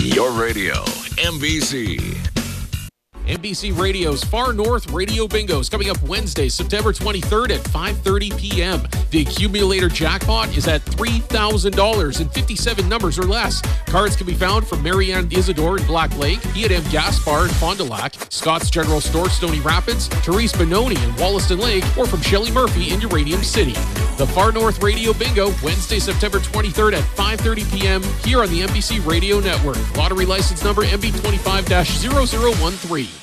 Your radio, MBC. NBC Radio's Far North Radio Bingo is coming up Wednesday, September 23rd at 5:30 p.m. The accumulator jackpot is at $3,000 and 57 numbers or less. Cards can be found from Marianne Isidore in Black Lake, E&M Gaspar in Fond du Lac, Scott's General Store, Stony Rapids, Therese Benoni in Wollaston Lake, or from Shelley Murphy in Uranium City. The Far North Radio Bingo, Wednesday, September 23rd at 5:30 p.m. here on the NBC Radio Network. Lottery license number MB25-0013.